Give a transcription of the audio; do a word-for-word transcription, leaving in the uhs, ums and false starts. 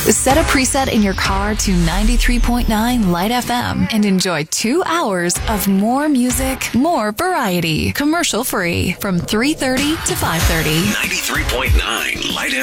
Set a preset in your car to ninety-three point nine Light F M and enjoy two hours of more music, more variety. Commercial free from three thirty to five thirty. ninety-three point nine Light F M.